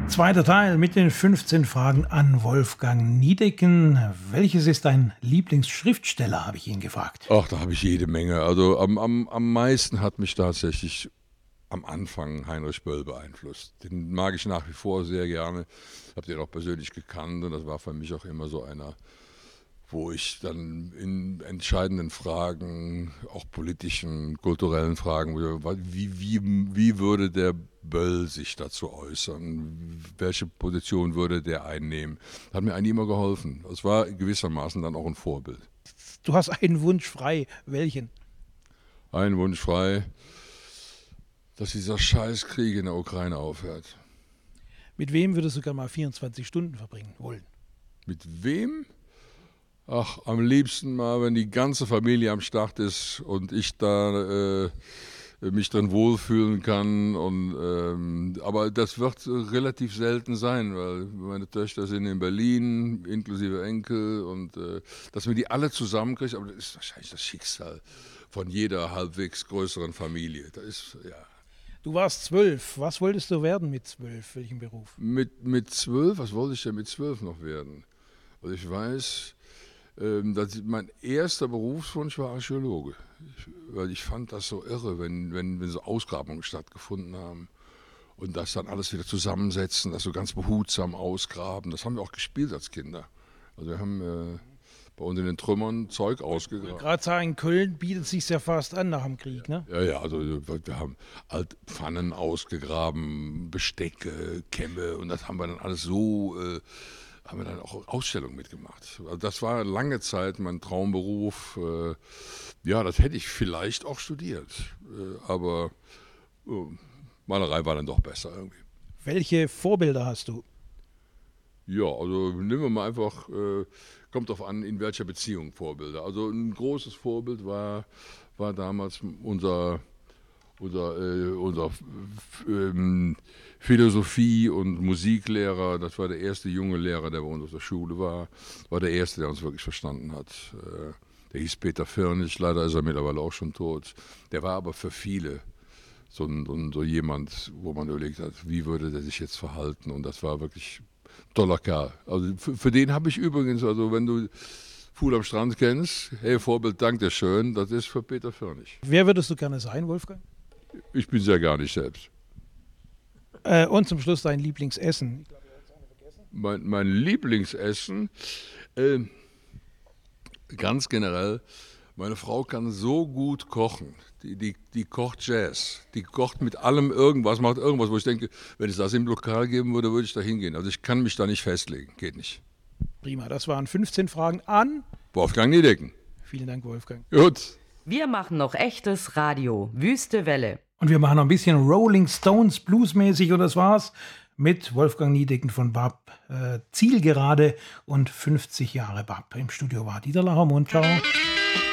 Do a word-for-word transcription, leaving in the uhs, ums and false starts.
Zweiter Teil mit den fünfzehn Fragen an Wolfgang Niedecken. Welches ist dein Lieblingsschriftsteller, habe ich ihn gefragt. Ach, da habe ich jede Menge. Also am, am, am meisten hat mich tatsächlich am Anfang Heinrich Böll beeinflusst. Den mag ich nach wie vor sehr gerne. Ich habe den auch persönlich gekannt und das war für mich auch immer so einer, wo ich dann in entscheidenden Fragen, auch politischen, kulturellen Fragen, wie, wie, wie würde der Böll sich dazu äußern? Welche Position würde der einnehmen? Hat mir eigentlich immer geholfen. Es war gewissermaßen dann auch ein Vorbild. Du hast einen Wunsch frei. Welchen? Ein Wunsch frei, dass dieser Scheißkrieg in der Ukraine aufhört. Mit wem würdest du gerne mal vierundzwanzig Stunden verbringen wollen? Mit wem? Ach, am liebsten mal, wenn die ganze Familie am Start ist und ich da äh, mich drin wohlfühlen kann. Und, ähm, aber das wird relativ selten sein, weil meine Töchter sind in Berlin, inklusive Enkel. Und äh, dass wir die alle zusammenkriegen, aber das ist wahrscheinlich das Schicksal von jeder halbwegs größeren Familie. Das ist, ja. Du warst zwölf. Was wolltest du werden mit zwölf? Welchen Beruf? Mit, mit zwölf? Was wollte ich denn mit zwölf noch werden? Also ich weiß... Das, mein erster Berufswunsch war Archäologe, ich, weil ich fand das so irre, wenn, wenn, wenn so Ausgrabungen stattgefunden haben und das dann alles wieder zusammensetzen, das so ganz behutsam ausgraben. Das haben wir auch gespielt als Kinder. Also wir haben äh, bei uns in den Trümmern Zeug ausgegraben. Gerade sagen, in Köln bietet es sich ja fast an nach dem Krieg, ne? Ja, ja, also wir haben halt Pfannen ausgegraben, Bestecke, Kämme und das haben wir dann alles so... Äh, haben wir dann auch Ausstellungen mitgemacht. Also das war lange Zeit mein Traumberuf. Ja, das hätte ich vielleicht auch studiert. Aber Malerei war dann doch besser irgendwie. Welche Vorbilder hast du? Ja, also nehmen wir mal einfach, kommt drauf an, in welcher Beziehung Vorbilder. Also ein großes Vorbild war, war damals unser... Unser, äh, unser ähm, Philosophie- und Musiklehrer, das war der erste junge Lehrer, der bei uns auf der Schule war, war der erste, der uns wirklich verstanden hat. Äh, der hieß Peter Firnig, leider ist er mittlerweile auch schon tot. Der war aber für viele so, ein, so jemand, wo man überlegt hat, wie würde der sich jetzt verhalten, und das war wirklich ein toller Kerl. Also für, für den habe ich übrigens, also wenn du Fuhl am Strand kennst, hey Vorbild, dank dir schön, das ist für Peter Firnig. Wer würdest du gerne sein, Wolfgang? Ich bin sehr gar nicht selbst. Äh, und zum Schluss dein Lieblingsessen. Ich glaube, du hast eine vergessen. Mein, mein Lieblingsessen, äh, ganz generell, meine Frau kann so gut kochen. Die, die, die kocht Jazz. Die kocht mit allem irgendwas, macht irgendwas, wo ich denke, wenn es das im Lokal geben würde, würde ich da hingehen. Also ich kann mich da nicht festlegen, geht nicht. Prima, das waren fünfzehn Fragen an Wolfgang Niedecken. Vielen Dank, Wolfgang. Gut. Wir machen noch echtes Radio. Wüste Welle. Und wir machen noch ein bisschen Rolling Stones bluesmäßig, und das war's mit Wolfgang Niedecken von B A P. Äh, Zielgerade und fünfzig Jahre B A P. Im Studio war Dieter Lachermund. Ciao.